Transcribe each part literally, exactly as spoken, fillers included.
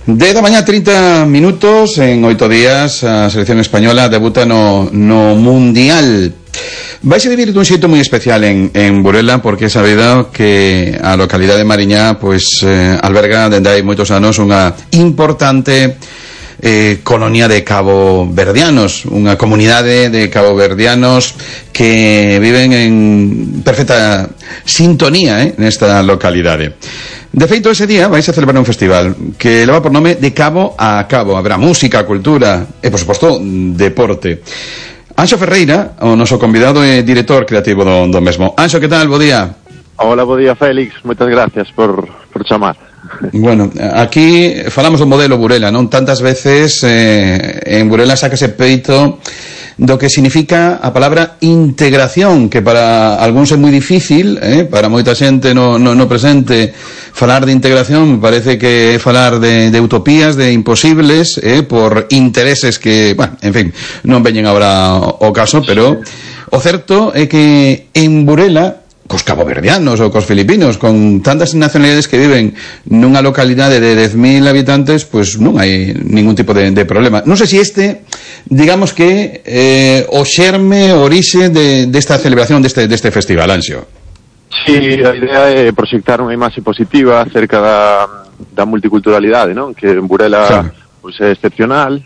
dez da mañá, trinta minutos. En oito días a selección española debuta no, no Mundial. Vais a vivir dun xeito moi especial en, en Burela, porque é sabido que a localidade de Mariñá pues, eh, alberga dende hai moitos anos unha importante eh, colonia de caboverdianos, unha comunidade de caboverdianos que viven en perfecta sintonía eh, nesta localidade. De feito, ese día vais a celebrar un festival que leva por nome de Cabo a Cabo. Habrá música, cultura e, por suposto, deporte. Anxo Ferreira, o noso convidado e director creativo do, do mesmo. Anxo, que tal? Bo día. Hola, bo día, Félix. Moitas gracias por, por chamar. Bueno, aquí falamos do modelo Burela, non? Tantas veces eh, en Burela sácase peito do que significa a palabra integración, que para algúns é moi difícil, eh? Para moita xente no, no, no presente falar de integración parece que é falar de, de utopías, de imposibles, eh? Por intereses que, bueno, en fin, non veñen agora o caso, pero o certo é que en Burela, cos caboverdianos ou cos filipinos, con tantas nacionalidades que viven nunha localidade de dez mil habitantes, pues non hai ningún tipo de, de problema. Non sei se este, digamos que eh, o xerme, o orixe de, desta celebración deste, deste festival, Anxo. Sí, a idea é proxectar unha imaxe positiva acerca da, da multiculturalidade, non? Que en Burela claro. Pues, é excepcional.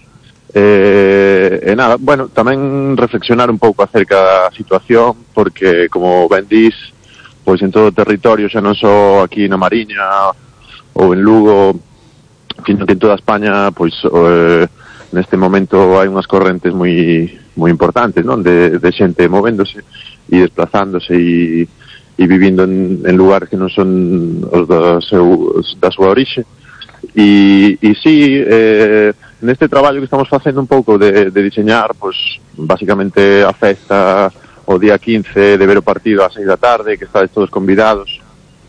Eh, e nada, bueno, tamén reflexionar un pouco acerca da situación, porque como ben dís, pois en todo o territorio, xa non só aquí na Mariña ou en Lugo, sino que en toda España, pois eh, neste momento hai unhas correntes moi moi importantes, non? De, de xente movéndose e desplazándose e, e vivindo en, en lugares que non son os da, seu, da súa orixe. E, e sí, eh, neste traballo que estamos facendo un pouco de, de diseñar, pois, basicamente a festa o día quince, de ver o partido ás seis da tarde, que estáis todos convidados,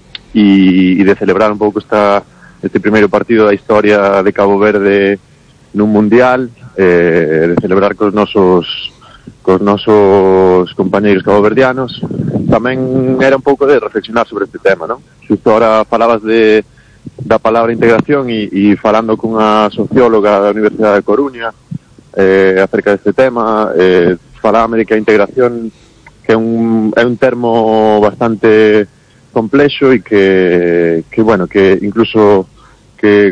e, e de celebrar un pouco esta, este primeiro partido da historia de Cabo Verde nun Mundial, eh, de celebrar cos nosos cos nosos compañeiros caboverdianos. Tamén era un pouco de reflexionar sobre este tema, non? Xusto ahora falabas de da palabra integración e, e falando cunha socióloga da Universidade de Coruña eh, acerca deste tema, eh, falábame de que a integración que é un, é un termo bastante complexo e que, que bueno, que incluso que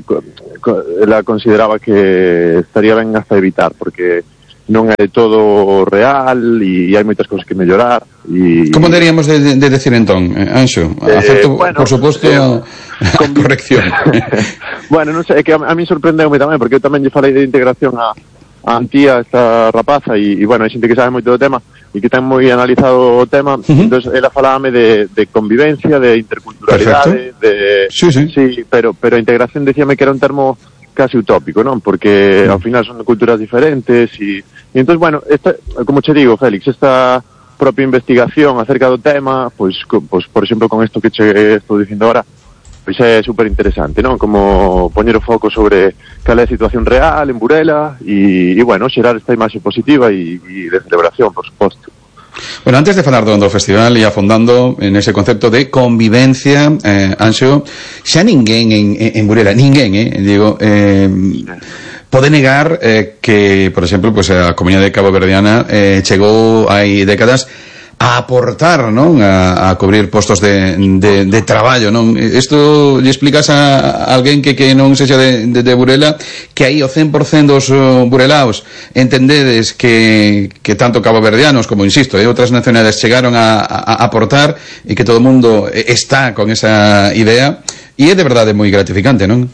ela consideraba que estaría ben hasta evitar, porque non é de todo real e hai moitas cousas que mellorar. E como deberíamos de, de, de decir entón, Anxo? Acepto, eh, bueno, por suposto, eh, a corrección. Bueno, non sei, é que a, a mí sorprendeume tamén, porque eu tamén lle falei de integración a, a Antía, esta rapaza, e, e bueno, hai xente que sabe moito do tema e que ten moi analizado o tema. Uh-huh. Entón, ela falábame de, de convivencia, de interculturalidade. De, sí, sí. Sí, pero, pero a integración decíame que era un termo casi utópico, non? Porque ao final son culturas diferentes e, e entón, bueno, esta, como che digo, Félix, esta propia investigación acerca do tema, pois, co, pois por exemplo, con isto que che estou dicindo ahora, pois é super interesante, non? Como poñer o foco sobre cal é a situación real en Burela e, e bueno, xerar esta imaxe positiva e, e de celebración, por suposto. Bueno, antes de falar do, do festival e afondando en ese concepto de convivencia, eh, Anxo, xa ninguén en, en Burela, ninguén, eh, digo, eh, pode negar eh, que, por exemplo, pues, a comunidade caboverdiana eh, chegou hai décadas a aportar, non? A, a cubrir postos de, de, de traballo, non? Isto lle explicas a alguén que, que non sexa de, de, de Burela que aí o cen por cen dos uh, burelaos entendedes que, que tanto caboverdianos como, insisto, e outras nacionalidades chegaron a, a, a aportar e que todo o mundo está con esa idea e é de verdade moi gratificante, non?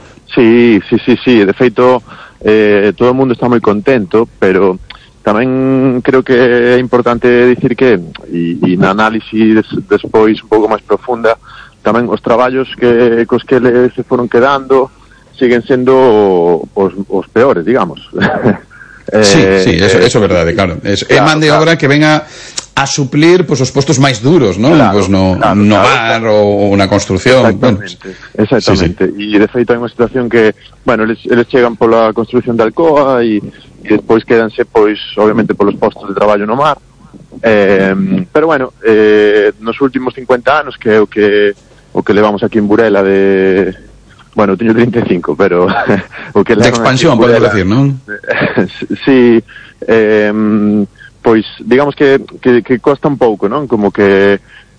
Sí, sí, sí, sí, de feito eh, todo o mundo está moi contento, pero tamén creo que é importante dicir que, e, e na análise des, despois un pouco máis profunda, tamén os traballos que cos que le se foron quedando siguen sendo os, os peores, digamos. eh, sí, sí, eso, eso é verdade, claro. É claro, man de claro. obra que venga a suplir pues, os postos máis duros, non? Claro, pues no, claro, no mar claro. ou na construción. Exactamente, bueno, exactamente. Sí, sí. E de feito hai unha situación que, bueno, eles, eles chegan pola construción de Alcoa e, e despois quedanse, pois, obviamente, polos postos de traballo no mar. Eh, pero, bueno, eh, nos últimos cincuenta anos, que é o que o que levamos aquí en Burela de, bueno, teño trinta e cinco, pero o que de expansión, podemos decir, non? Sí, eh, pois digamos que, que, que costa un pouco, non? Como que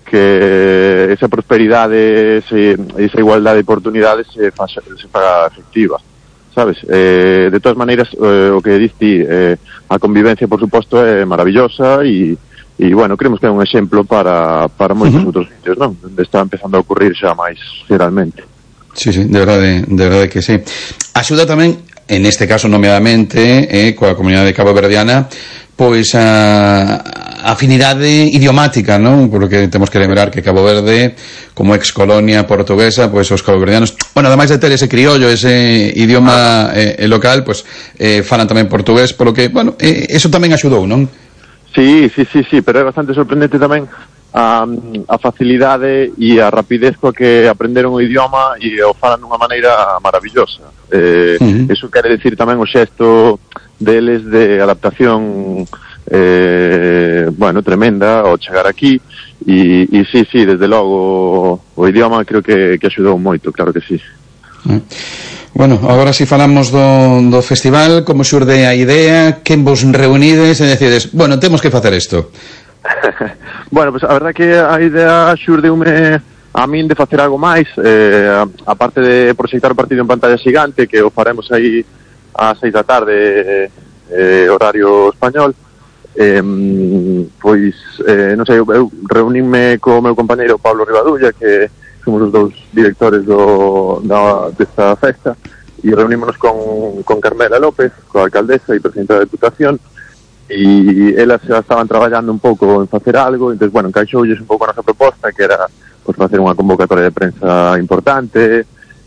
que esa prosperidade, ese, esa igualdade de oportunidades se faga, se faga efectiva, sabes? Eh, de todas maneiras, eh, o que diste, eh, a convivencia, por suposto, é maravillosa e E, bueno, creemos que é un exemplo para, para moitos uh-huh. outros sitios, non? Onde está empezando a ocurrir xa máis geralmente. Sí, sí, de verdade, de verdade que sí. Axuda tamén, en este caso nomeadamente, eh, coa comunidade caboverdiana, pois a afinidade idiomática, non? Porque temos que lembrar que Cabo Verde, como ex colonia portuguesa, pois os caboverdianos, bueno, ademais de ter ese criollo, ese idioma eh, local, pois eh, falan tamén portugués, polo que, bueno, eh, eso tamén axudou, non? Sí, sí, sí, sí, pero é bastante sorprendente tamén a, a facilidade e a rapidez coa que aprenderon o idioma e o falan dunha maneira maravillosa. Eh, uh-huh. Eso quere decir tamén o xesto deles de adaptación eh, bueno, tremenda ao chegar aquí e, e sí, sí, desde logo o idioma creo que, que axudou moito, claro que sí. Uh-huh. Bueno, agora si falamos do, do festival, como xurde a idea, quen vos reunides e decides, bueno, temos que facer isto? Bueno, pues a verdad que a idea xurdeume a min de facer algo máis, eh, a parte de proxectar o partido en pantalla xigante, que o faremos aí ás seis da tarde, eh, horario español, eh, pois, eh, non sei, eu, eu reuníme co meu compañeiro Pablo Rivadulla, que somos os dous directores do, da, desta festa, e reunímonos con, con Carmela López, coa alcaldesa e presidenta da Deputación, e elas xa estaban traballando un pouco en facer algo, entón, bueno, encaixoulles un pouco a nosa proposta, que era pues, facer unha convocatoria de prensa importante,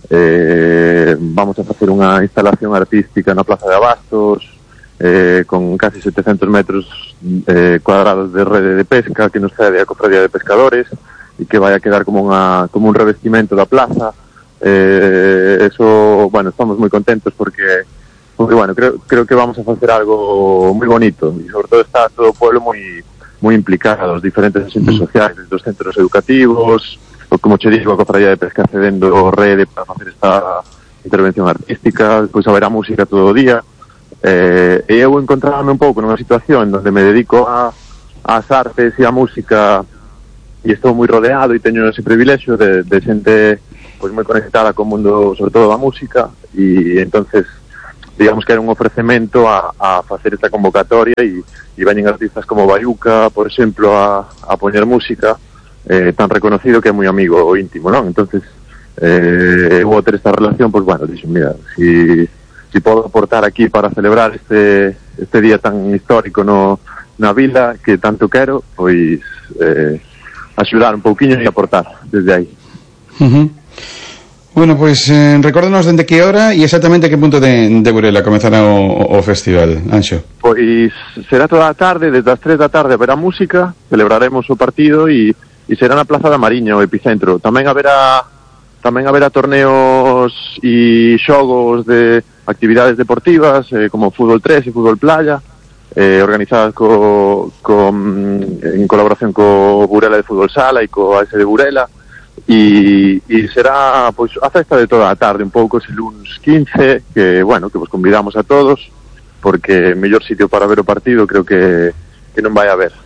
eh, vamos a facer unha instalación artística na Plaza de Abastos, eh, con casi setecentos metros eh, cuadrados de rede de pesca que nos cede a Cofradía de Pescadores, e que vai a quedar como unha como un revestimento da plaza. Eh, eso, bueno, estamos moi contentos porque porque bueno, creo creo que vamos a facer algo moi bonito e sobre todo está todo o pueblo moi moi implicado, os diferentes agentes sociais, dos centros educativos, ou como che digo, a Cofradía de Pesca cedendo rede para facer esta intervención artística, despois haberá música todo o día. Eh, e eu encontrarme un pouco nunha situación onde me dedico a ás artes e a música e estou moi rodeado e teño ese privilexio de, de xente pois moi conectada co mundo, sobre todo da música, e entonces digamos que era un ofrecemento a, a facer esta convocatoria e, e veñen artistas como Bayuca, por exemplo, a, a poñer música, eh, tan reconocido que é moi amigo íntimo, non? Entonces eh, eu vou ter esta relación, pois bueno, dixo, mira, si, si podo aportar aquí para celebrar este, este día tan histórico no, na vila que tanto quero, pois eh, axudar un pouquiño e aportar desde aí. Uh-huh. Bueno, pois pues, eh, recórdanos dende que hora e exactamente que punto de, de Burela comezará o, o festival, Anxo. Pois será toda a tarde, desde as tres da tarde haberá música, celebraremos o partido e, e será na Plaza da Mariña, o epicentro. Tamén haberá tamén haberá torneos e xogos de actividades deportivas, eh, como fútbol tres e fútbol playa, eh, organizadas co, co, en colaboración co Burela de Fútbol Sala e co A S de Burela, e, e será pois a festa de toda a tarde, un pouco ese luns quince, que, bueno, que vos convidamos a todos, porque mellor sitio para ver o partido creo que, que non vai haber.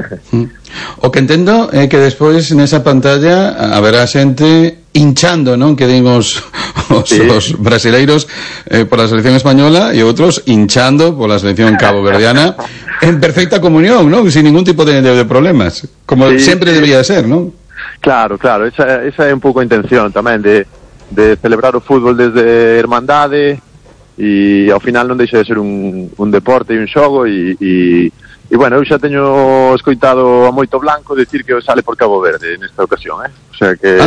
O que entendo é que despois nesa pantalla haberá xente hinchando, non? Que din os, os, sí. os brasileiros eh, por a selección española e outros hinchando por a selección caboverdiana en perfecta comunión, non? Sin ningún tipo de, de, de problemas, como sí, sempre sí. Debería ser, non? Claro, claro, esa, esa é un pouco a intención tamén de, de celebrar o fútbol desde Hermandade e ao final non deixa de ser un, un deporte e un xogo e, e E, bueno, eu xa teño escoitado a Moito Blanco decir que sale por Cabo Verde nesta ocasión, eh? O sea que...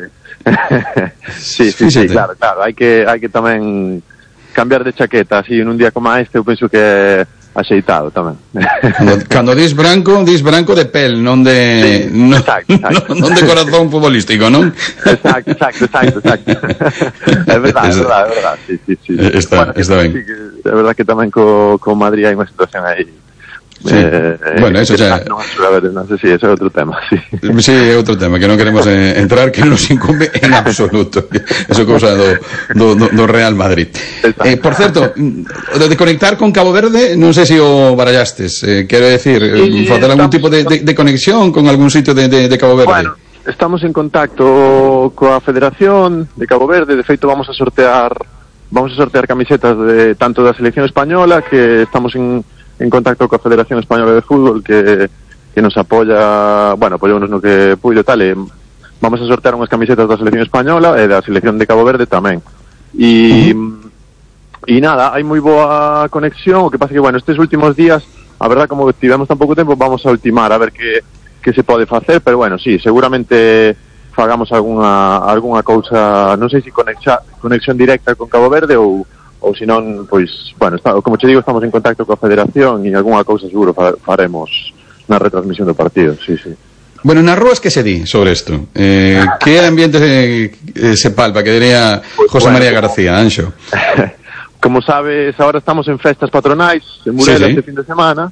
sí, sí, sí, claro, claro. Hai que, hai que tamén cambiar de chaqueta, así, en un día como este, eu penso que é axeitado tamén. Cando, cando dis branco, dis branco de pel, non de... Sí, non, exacto, exacto. Non, non de corazón futbolístico, non? Exacto, exacto, exacto, exacto. É verdade, é verdade, é verdade, sí, sí, sí. Está, bueno, está ben. Sí, é verdade que tamén co, co Madrid hai unha situación aí Sí. Eh, bueno, eso xa... Non, non sei, sí, ese é outro tema, sí. Sí, é outro tema, que non queremos eh, entrar, que non nos incumbe en absoluto. Eso é cousa do, do, do Real Madrid. Eh, por certo, de conectar con Cabo Verde, non sei se o barallastes. Eh, quero decir, sí, facer algún tipo de, de, de conexión con algún sitio de, de, de Cabo Verde. Bueno, estamos en contacto coa Federación de Cabo Verde. De feito, vamos a sortear vamos a sortear camisetas de tanto da selección española, que estamos en en contacto coa Federación Española de Fútbol, que, que nos apoia, bueno, apoyounos no que puido tal, e vamos a sortear unhas camisetas da selección española e da selección de Cabo Verde tamén. E, uh-huh. e nada, hai moi boa conexión, o que pasa que, bueno, estes últimos días, a verdad, como tivemos tan pouco tempo, vamos a ultimar a ver que, que se pode facer, pero bueno, sí, seguramente fagamos algunha, algunha cousa, non sei se conexa, conexión directa con Cabo Verde ou ou se non, pois, bueno, está, como che digo, estamos en contacto coa Federación e algunha cousa seguro faremos na retransmisión do partido, sí, sí. Bueno, nas rúas que se di sobre isto? Eh, que ambiente se, eh, se palpa, que diría pues, José bueno, María García, Anxo? Como sabes, agora estamos en festas patronais en Burela, sí, sí, este fin de semana,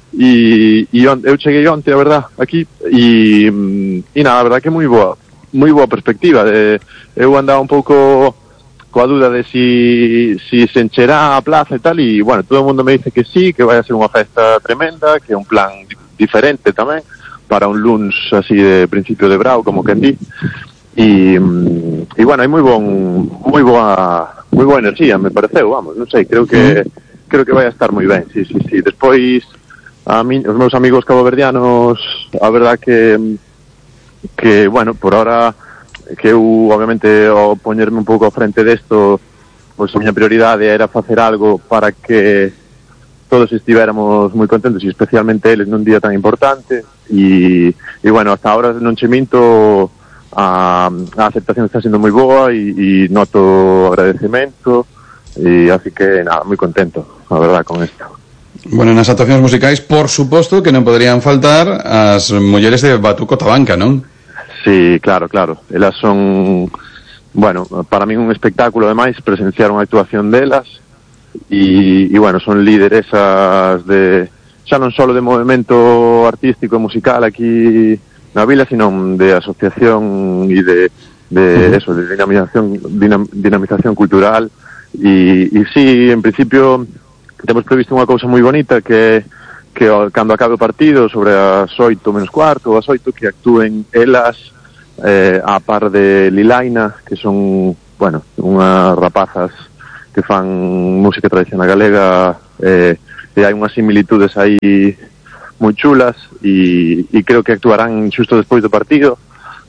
e, e on, eu cheguei onte, a verdad, aquí, e, e nada, a verdad que moi boa, moi boa perspectiva. De, eu andaba un pouco coa duda de si, si se encherá a plaza e tal, e, bueno, todo o mundo me dice que sí, que vai a ser unha festa tremenda, que é un plan diferente tamén, para un luns así de principio de brao, como que di, e, e bueno, hai moi bon, moi boa, moi boa enerxía, me pareceu, vamos, non sei, creo que, creo que vai a estar moi ben, sí, sí, sí. Despois, a mí, os meus amigos caboverdianos, a verdad que, que, bueno, por ahora, que eu, obviamente, ao poñerme un pouco ao frente desto, pois a miña prioridade era facer algo para que todos estivéramos moi contentos, e especialmente eles nun día tan importante, e, e bueno, hasta ahora non che minto, a, a aceptación está sendo moi boa, e, e noto agradecemento, e así que, nada, moi contento, a verdad, con isto. Bueno, nas actuacións musicais, por suposto, que non poderían faltar as mulleres de Batuco Tabanca, non? Sí, claro, claro. Elas son, bueno, para min un espectáculo, ademais, presenciar unha actuación delas, e, e bueno, son lideresas de, xa non só de movimento artístico e musical aquí na vila, sino de asociación e de, de uh-huh. eso, de dinamización, dinam, dinamización cultural, e, e sí, en principio, temos previsto unha cousa moi bonita, que que cando acabe o partido, sobre as oito menos cuarto, as oito, que actúen elas eh, a par de Lilaina, que son, bueno, unhas rapazas que fan música tradicional galega, eh, e hai unhas similitudes aí moi chulas, e, e creo que actuarán xusto despois do partido.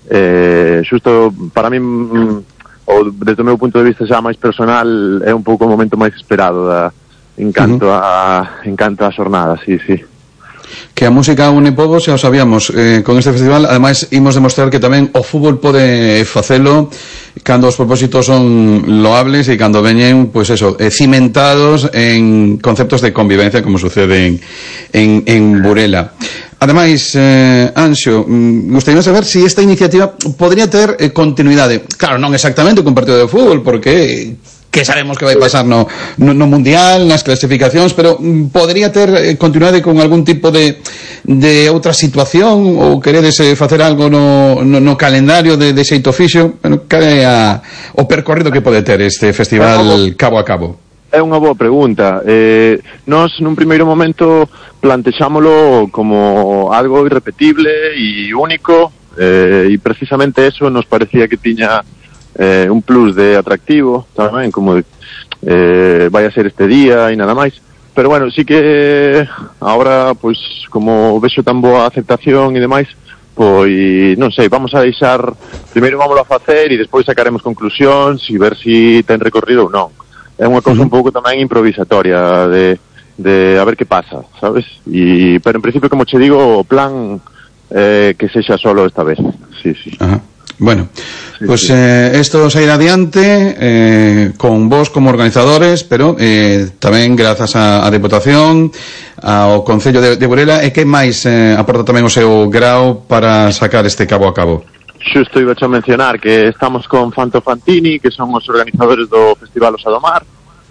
Eh, xusto, para min, ou desde o meu punto de vista xa máis personal, é un pouco o momento máis esperado da en canto uh-huh. a en canto a xornada, sí, sí. Que a música une povos, xa o sabíamos, eh, con este festival. Ademais, imos demostrar que tamén o fútbol pode facelo cando os propósitos son loables e cando veñen, pois pues eso, eh, cimentados en conceptos de convivencia, como sucede en, en, en Burela. Ademais, eh, Anxo, gustaría saber se si esta iniciativa podría ter eh, continuidade. Claro, non exactamente con partido de fútbol, porque que sabemos que vai pasar no, no, no Mundial, nas clasificacións, pero podría ter eh, continuidade con algún tipo de, de outra situación, ou queredes eh, facer algo no, no, no calendario de, de xeito fixo? Bueno, cal é a, o percorrido que pode ter este festival cabo a cabo? É unha boa pregunta. Eh, nós, nun primeiro momento, plantexámolo como algo irrepetible e único, eh, e precisamente eso nos parecía que tiña eh, un plus de atractivo tamén, como de, eh, vai a ser este día e nada máis. Pero bueno, sí que agora, pois, como vexo tan boa aceptación e demais, pois, non sei, vamos a deixar, primeiro vamos a facer e despois sacaremos conclusións e ver si ten recorrido ou non. É unha cousa uh-huh. un pouco tamén improvisatoria de, de a ver que pasa, sabes? E, pero en principio, como che digo, o plan eh, que sexa solo esta vez. Sí, sí. Ajá. Bueno, sí, pues sí. Eh, esto se irá adiante eh, con vos como organizadores, pero eh, tamén grazas á Deputación, ao Concello de, de Burela, e que máis eh, aporta tamén o seu grao para sacar este cabo a cabo? Xusto iba a mencionar que estamos con Fanto Fantini, que son os organizadores do Festival Osa do Mar,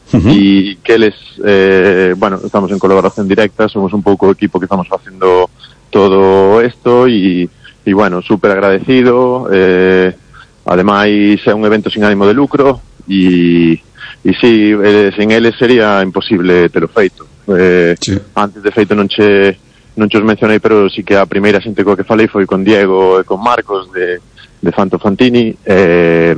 uh-huh. e que eles, eh, bueno, estamos en colaboración directa, somos un pouco o equipo que estamos facendo todo isto e, e bueno, super agradecido, eh, ademais é un evento sin ánimo de lucro e, e si, eh, sin eles sería imposible telo feito. Eh, sí. Antes de feito non che non che os mencionei, pero sí que a primeira xente coa que falei foi con Diego e con Marcos de, de Fanto Fantini, eh,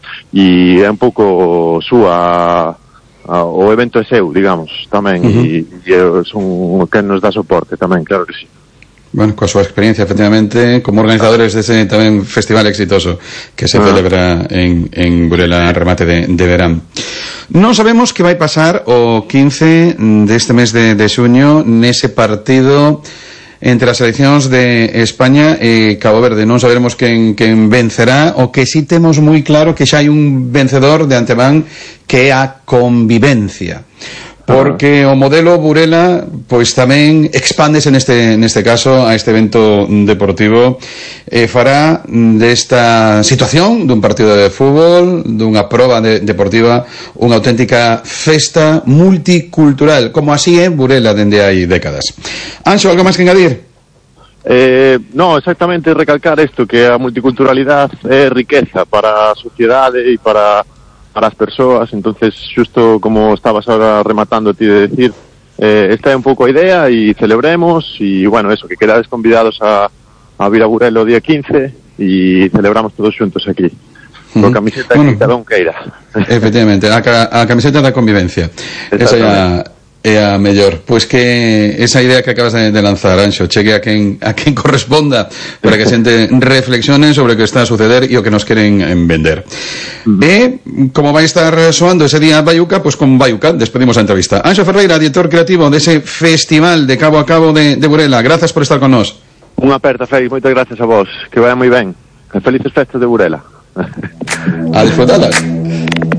e é un pouco súa a, o evento é seu, digamos, tamén, uh-huh. e, e son quen nos dá soporte tamén, claro que sí. Bueno, coa súa experiencia, efectivamente, como organizadores dese tamén festival exitoso que se ah. celebra en, en Burela, remate de, de verán. Non sabemos que vai pasar o quince deste mes de, de xuño nese partido entre as seleccións de España e Cabo Verde. Non saberemos quen, quen vencerá, o que si temos moi claro que xa hai un vencedor de antemán, que é a convivencia. Porque o modelo Burela pois tamén expándese neste neste caso a este evento deportivo e fará desta situación dun partido de fútbol, dunha proba de, deportiva, unha auténtica festa multicultural, como así é Burela dende hai décadas. Anxo, algo máis que engadir? Eh, no, exactamente recalcar isto, que a multiculturalidade é riqueza para a sociedade e para para as persoas. Entonces, xusto como estabas ahora rematando ti de decir, eh, esta é un pouco a idea e celebremos, e bueno, eso, que quedades convidados a, a vir a Burela o día quince e celebramos todos xuntos aquí. Con camiseta bueno, que cada un queira. Efectivamente, a, a camiseta da convivencia. Esa é a, é a mellor. Pois que esa idea que acabas de, de lanzar, Anxo, chegue a quen, a quen corresponda para que a xente reflexione sobre o que está a suceder e o que nos queren vender. Uh-huh. E, como vai estar soando ese día Baiuca, pois con Baiuca despedimos a entrevista. Anxo Ferreira, director creativo dese festival de Cabo a Cabo de, de Burela. Grazas por estar con nós. Unha aperta, Félix, moitas gracias a vos. Que vaya moi ben. Felices festas de Burela. A disfrutarlas.